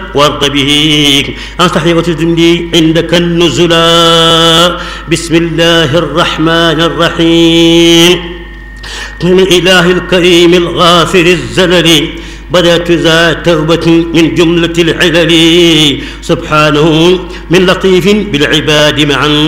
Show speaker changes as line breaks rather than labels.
وارض به أنصحي وتجدني عندك النزلا. بسم الله الرحمن الرحيم. من الإله الكريم الغافر الزلل بدأت ذا توبة من جملة العلل. سبحانه من لطيف بالعباد معا